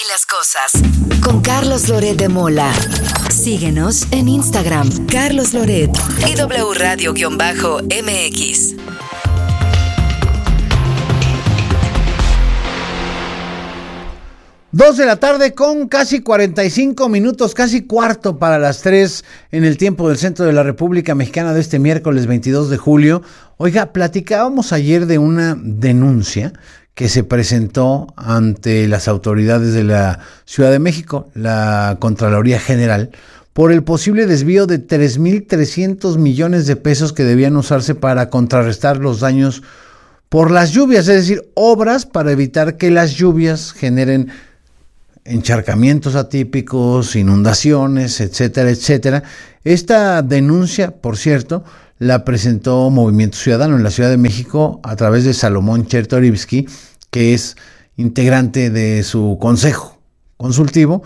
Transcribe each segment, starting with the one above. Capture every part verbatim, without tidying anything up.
las cosas. Con Carlos Loret de Mola. Síguenos en Instagram, Carlos Loret y W Radio-M X. Dos de la tarde con casi cuarenta y cinco minutos, casi cuarto para las tres en el tiempo del centro de la República Mexicana de este miércoles veintidós de julio. Oiga, platicábamos ayer de una denuncia que se presentó ante las autoridades de la Ciudad de México, la Contraloría General, por el posible desvío de tres mil trescientos millones de pesos que debían usarse para contrarrestar los daños por las lluvias, es decir, obras para evitar que las lluvias generen encharcamientos atípicos, inundaciones, etcétera, etcétera. Esta denuncia, por cierto, la presentó Movimiento Ciudadano en la Ciudad de México a través de Salomón Chertorivsky, que es integrante de su consejo consultivo.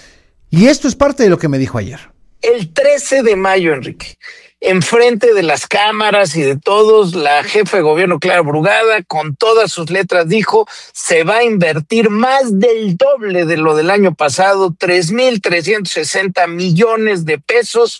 Y esto es parte de lo que me dijo ayer. El trece de mayo, Enrique, enfrente de las cámaras y de todos, la jefa de gobierno Clara Brugada, con todas sus letras, dijo: se va a invertir más del doble de lo del año pasado, tres mil trescientos sesenta millones de pesos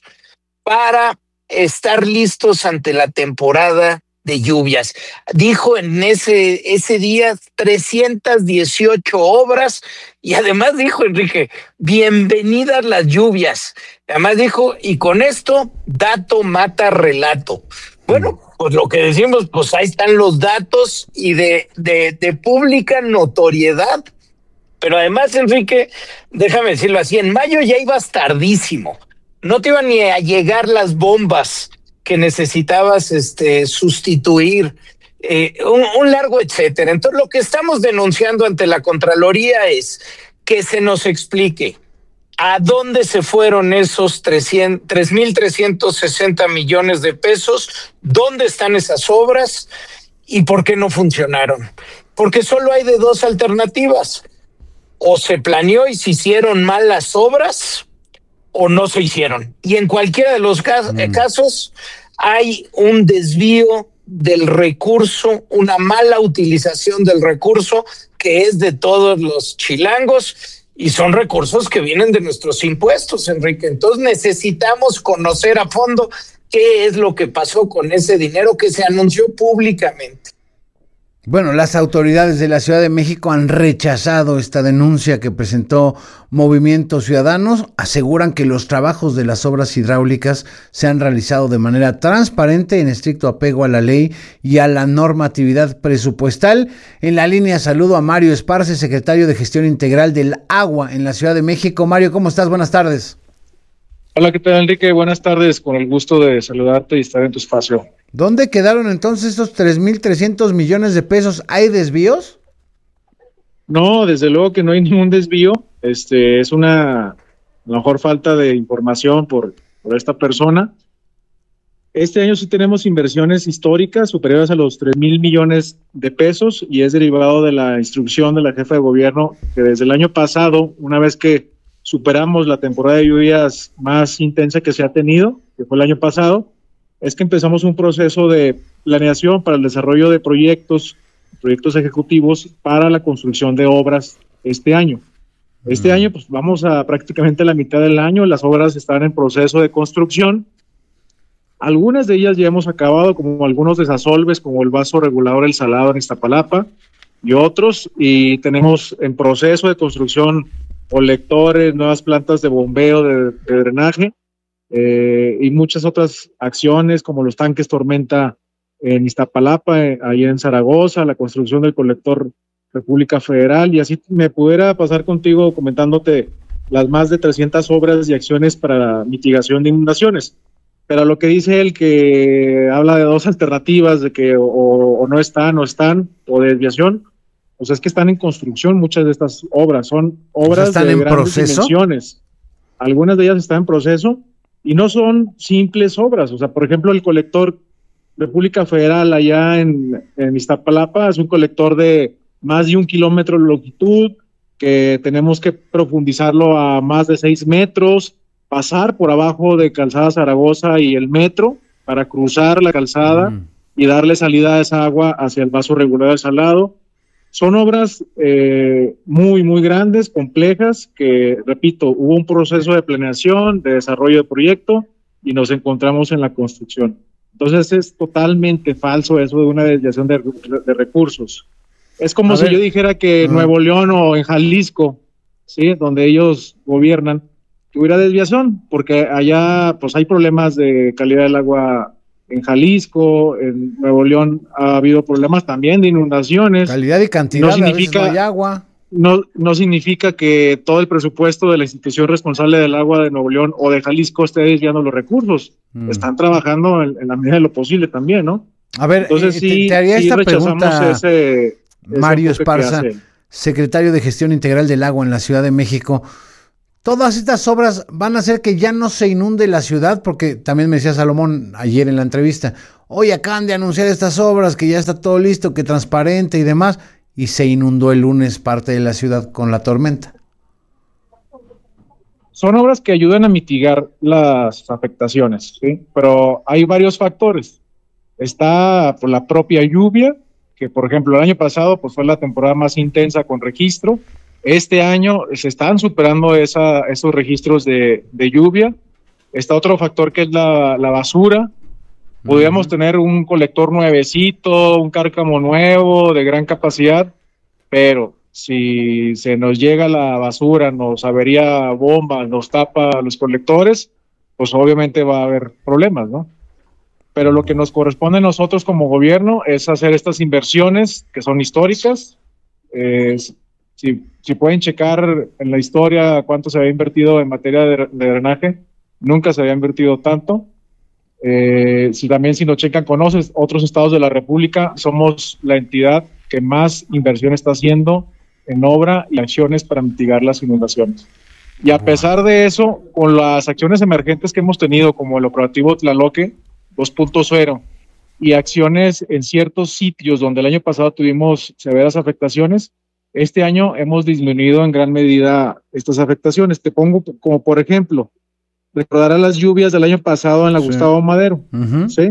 para estar listos ante la temporada de lluvias. Dijo en ese, ese día trescientas dieciocho obras y además dijo, Enrique, bienvenidas las lluvias. Además dijo, y con esto, dato mata relato. Bueno, pues lo que decimos, pues ahí están los datos y de, de, de pública notoriedad. Pero además, Enrique, déjame decirlo así, en mayo ya ibas tardísimo. No te iban ni a llegar las bombas que necesitabas este, sustituir, eh, un, un largo etcétera. Entonces, lo que estamos denunciando ante la Contraloría es que se nos explique a dónde se fueron esos tres mil trescientos sesenta millones de pesos, dónde están esas obras y por qué no funcionaron. Porque solo hay de dos alternativas. O se planeó y se hicieron mal las obras, o no se hicieron. Y en cualquiera de los casos, mm. casos hay un desvío del recurso, una mala utilización del recurso que es de todos los chilangos y son recursos que vienen de nuestros impuestos, Enrique. Entonces necesitamos conocer a fondo qué es lo que pasó con ese dinero que se anunció públicamente. Bueno, las autoridades de la Ciudad de México han rechazado esta denuncia que presentó Movimiento Ciudadanos. Aseguran que los trabajos de las obras hidráulicas se han realizado de manera transparente, en estricto apego a la ley y a la normatividad presupuestal. En la línea saludo a Mario Esparce, secretario de Gestión Integral del Agua en la Ciudad de México. Mario, ¿cómo estás? Buenas tardes. Hola, ¿qué tal, Enrique? Buenas tardes, con el gusto de saludarte y estar en tu espacio. ¿Dónde quedaron entonces estos tres mil trescientos millones de pesos? ¿Hay desvíos? No, desde luego que no hay ningún desvío. Este es una, a lo mejor, falta de información por, por esta persona. Este año sí tenemos inversiones históricas superiores a los tres mil millones de pesos y es derivado de la instrucción de la jefa de gobierno que desde el año pasado, una vez que superamos la temporada de lluvias más intensa que se ha tenido, que fue el año pasado, es que empezamos un proceso de planeación para el desarrollo de proyectos, proyectos ejecutivos para la construcción de obras este año. Este mm. año, pues vamos a prácticamente la mitad del año, las obras están en proceso de construcción. Algunas de ellas ya hemos acabado, como algunos desasolves, como el vaso regulador El Salado en Iztapalapa y otros, y tenemos en proceso de construcción colectores, nuevas plantas de bombeo, de, de drenaje, eh, y muchas otras acciones como los tanques Tormenta en Iztapalapa, eh, ahí en Zaragoza, la construcción del colector República Federal, y así me pudiera pasar contigo comentándote las más de trescientas obras y acciones para la mitigación de inundaciones. Pero lo que dice él, que habla de dos alternativas, de que o, o no están o están, o de desviación, o sea, es que están en construcción muchas de estas obras, son obras, o sea, ¿están de en grandes proceso? Dimensiones. Algunas de ellas están en proceso y no son simples obras. O sea, por ejemplo, el colector República Federal allá en, en Iztapalapa es un colector de más de un kilómetro de longitud, que tenemos que profundizarlo a más de seis metros, pasar por abajo de Calzada Zaragoza y el metro para cruzar la calzada mm. y darle salida a esa agua hacia el vaso regular del Salado. son obras eh, muy, muy grandes, complejas, que, repito, hubo un proceso de planeación, de desarrollo de proyecto, y nos encontramos en la construcción. Entonces es totalmente falso eso de una desviación de, de recursos. Es como A si ver. yo dijera que en Uh-huh. Nuevo León o en Jalisco, ¿sí?, donde ellos gobiernan, que hubiera desviación, porque allá pues hay problemas de calidad del agua en Jalisco, en Nuevo León ha habido problemas también de inundaciones. Calidad y cantidad, No a veces significa, no hay agua. no, no significa que todo el presupuesto de la institución responsable del agua de Nuevo León o de Jalisco esté desviando los recursos. Mm. Están trabajando en, en la medida de lo posible también, ¿no? A ver, entonces eh, sí, te, te haría sí esta rechazamos pregunta, ese, Mario ese Esparza, secretario de Gestión Integral del Agua en la Ciudad de México. ¿Todas estas obras van a hacer que ya no se inunde la ciudad? Porque también me decía Salomón ayer en la entrevista, hoy acaban de anunciar estas obras, que ya está todo listo, que transparente y demás, y se inundó el lunes parte de la ciudad con la tormenta. Son obras que ayudan a mitigar las afectaciones, ¿sí? Pero hay varios factores. Está por la propia lluvia, que por ejemplo el año pasado pues fue la temporada más intensa con registro. Este año se están superando esa, esos registros de, de lluvia. Está otro factor que es la, la basura. Podríamos uh-huh. tener un colector nuevecito, un cárcamo nuevo de gran capacidad, pero si se nos llega la basura, nos avería bombas, nos tapa los colectores, pues obviamente va a haber problemas, ¿no? Pero lo que nos corresponde a nosotros como gobierno es hacer estas inversiones que son históricas. Eh, si, si pueden checar en la historia cuánto se había invertido en materia de, de drenaje, nunca se había invertido tanto. Eh, si también si nos checan con otros estados de la República, somos la entidad que más inversión está haciendo en obra y acciones para mitigar las inundaciones. Y a pesar de eso, con las acciones emergentes que hemos tenido, como el operativo Tlaloque dos punto cero, y acciones en ciertos sitios donde el año pasado tuvimos severas afectaciones, este año hemos disminuido en gran medida estas afectaciones. Te pongo como por ejemplo, recordarás las lluvias del año pasado en la sí. Gustavo Madero, uh-huh. ¿sí?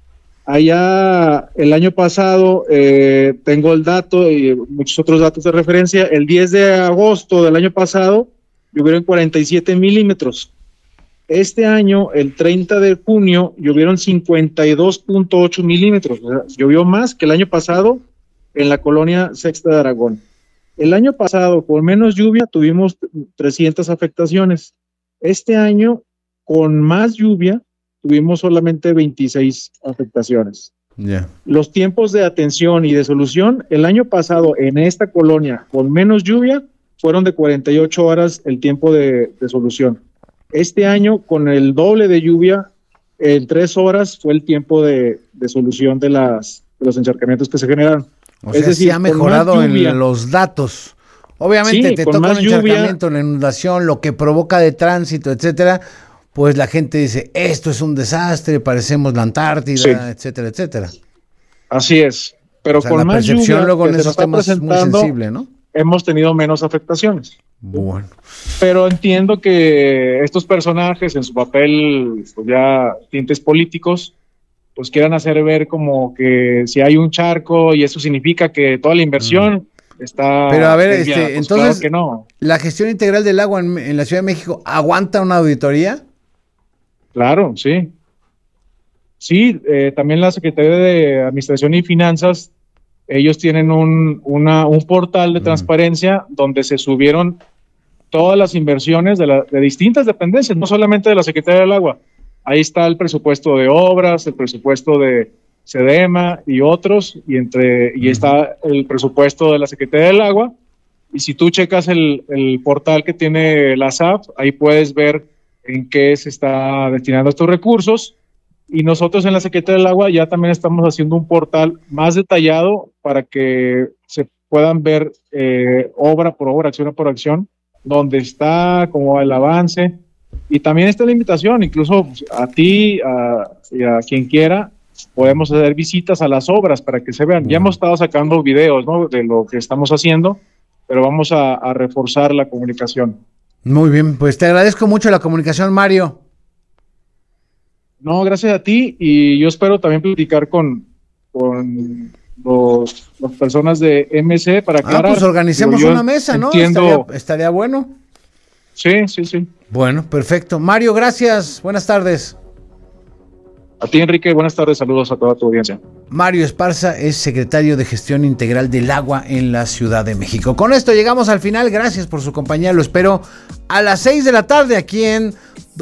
Allá el año pasado, eh, tengo el dato y muchos otros datos de referencia, el diez de agosto del año pasado llovieron cuarenta y siete milímetros. Este año, el treinta de junio, llovieron cincuenta y dos punto ocho milímetros. O sea, llovió más que el año pasado en la colonia Sexta de Aragón. El año pasado, con menos lluvia, tuvimos trescientas afectaciones. Este año, con más lluvia, tuvimos solamente veintiséis afectaciones. Yeah. Los tiempos de atención y de solución, el año pasado en esta colonia con menos lluvia, fueron de cuarenta y ocho horas el tiempo de, de solución. Este año, con el doble de lluvia, en tres horas fue el tiempo de, de solución de, las, de los encharcamientos que se generaron. O sea, es decir, sí ha mejorado lluvia, en los datos. Obviamente sí, te toca un encharcamiento, lluvia, la inundación, lo que provoca de tránsito, etcétera, pues la gente dice, esto es un desastre, parecemos la Antártida, sí. etcétera, etcétera. Así es, pero o sea, con la más percepción lluvia luego en esos temas es muy sensible, ¿no? Hemos tenido menos afectaciones. Bueno. Pero entiendo que estos personajes en su papel, pues ya tintes políticos, pues quieran hacer ver como que si hay un charco y eso significa que toda la inversión mm. está... Pero a ver, desviada. este, Pues entonces, claro que no. ¿La gestión integral del agua en, en la Ciudad de México aguanta una auditoría? Claro, sí. Sí, eh, también la Secretaría de Administración y Finanzas, ellos tienen un, una, un portal de transparencia mm. donde se subieron todas las inversiones de, la, de distintas dependencias, no solamente de la Secretaría del Agua. Ahí está el presupuesto de obras, el presupuesto de SEDEMA y otros, y entre y está el presupuesto de la Secretaría del Agua. Y si tú checas el, el portal que tiene la S A F, ahí puedes ver en qué se está destinando estos recursos. Y nosotros en la Secretaría del Agua ya también estamos haciendo un portal más detallado para que se puedan ver eh, obra por obra, acción por acción, donde está como el avance. Y también está la invitación, incluso a ti a, y a quien quiera, podemos hacer visitas a las obras para que se vean. Ya hemos estado sacando videos, ¿no?, de lo que estamos haciendo, pero vamos a, a reforzar la comunicación. Muy bien, pues te agradezco mucho la comunicación, Mario. No, gracias a ti, y yo espero también platicar con, con los, las personas de M C para aclarar. Ah, pues organicemos una mesa, ¿no? Entiendo. Estaría, estaría bueno. Sí, sí, sí. Bueno, perfecto. Mario, gracias. Buenas tardes. A ti, Enrique, buenas tardes, saludos a toda tu audiencia. Mario Esparza es secretario de Gestión Integral del Agua en la Ciudad de México. Con esto llegamos al final, gracias por su compañía, lo espero a las seis de la tarde aquí en